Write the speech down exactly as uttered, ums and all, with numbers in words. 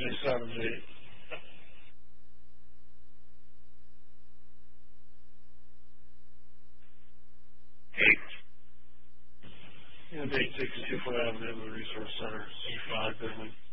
J seven G. Eight sixty-two Foot Avenue, the Resource Center, C five building.